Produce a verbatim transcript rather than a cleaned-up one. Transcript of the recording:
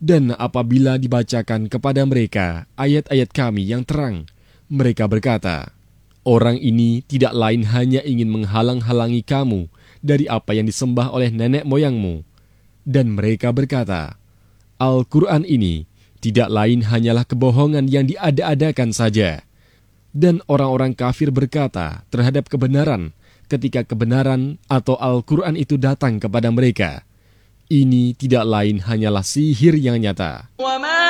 Dan apabila dibacakan kepada mereka ayat-ayat kami yang terang, mereka berkata, orang ini tidak lain hanya ingin menghalang-halangi kamu dari apa yang disembah oleh nenek moyangmu. Dan mereka berkata, Al-Quran ini tidak lain hanyalah kebohongan yang diada-adakan saja. Dan orang-orang kafir berkata terhadap kebenaran ketika kebenaran atau Al-Quran itu datang kepada mereka, ini tidak lain hanyalah sihir yang nyata.